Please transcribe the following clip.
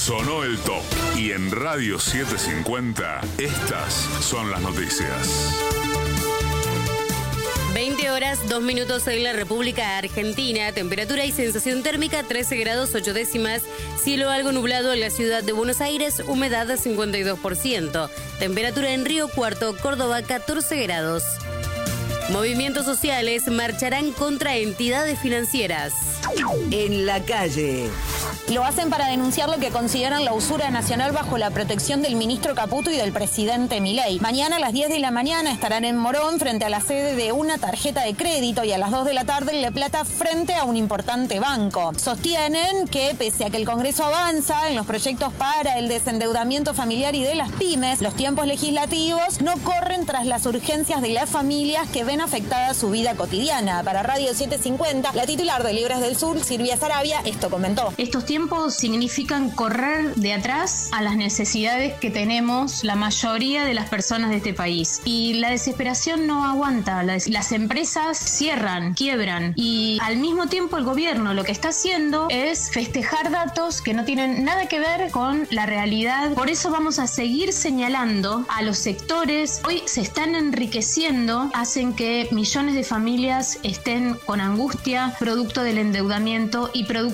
Sonó el top. Y en Radio 750, estas son las noticias. 20 horas, 2 minutos en la República Argentina. Temperatura y sensación térmica 13 grados 8 décimas. Cielo algo nublado en la ciudad de Buenos Aires. Humedad 52%. Temperatura en Río Cuarto, Córdoba 14 grados. Movimientos sociales marcharán contra entidades financieras. En la calle. Lo hacen para denunciar lo que consideran la usura nacional bajo la protección del ministro Caputo y del presidente Milei. Mañana a las 10 de la mañana estarán en Morón frente a la sede de una tarjeta de crédito y a las 2 de la tarde en La Plata frente a un importante banco. Sostienen que pese a que el Congreso avanza en los proyectos para el desendeudamiento familiar y de las pymes, los tiempos legislativos no corren tras las urgencias de las familias que ven afectada su vida cotidiana. Para Radio 750, la titular de Libres del Sur, Silvia Sarabia, esto comentó. Estos tiempos significan correr de atrás a las necesidades que tenemos la mayoría de las personas de este país. Y la desesperación no aguanta. Las empresas cierran, quiebran. Y al mismo tiempo el gobierno lo que está haciendo es festejar datos que no tienen nada que ver con la realidad. Por eso vamos a seguir señalando a los sectores. Hoy se están enriqueciendo, hacen que millones de familias estén con angustia, producto del endeudamiento y producto